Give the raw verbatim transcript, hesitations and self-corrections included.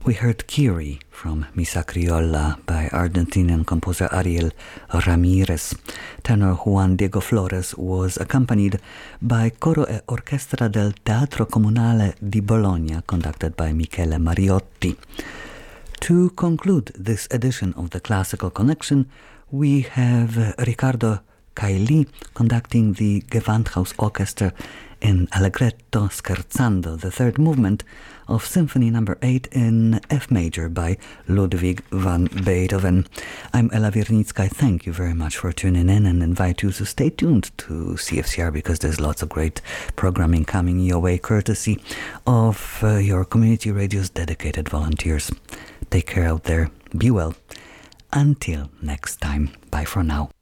We heard Kiri from Misa Criolla by Argentinian composer Ariel Ramirez. Tenor Juan Diego Flores was accompanied by Coro e Orchestra del Teatro Comunale di Bologna, conducted by Michele Mariotti. To conclude this edition of the Classical Connection, we have Riccardo Cailli conducting the Gewandhaus Orchestra in Allegretto Scherzando, the third movement of Symphony number eight in F major by Ludwig van Beethoven. I'm Ela Wiernicka. Thank you very much for tuning in and invite you to stay tuned to C F C R because there's lots of great programming coming your way courtesy of uh, your community radio's dedicated volunteers. Take care out there. Be well. Until next time. Bye for now.